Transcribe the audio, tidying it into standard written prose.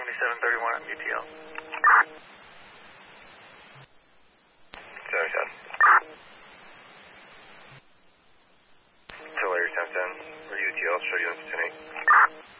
7731 on UTL. Sorry, South. Tulare 1010, or UTL, show you on 10-8.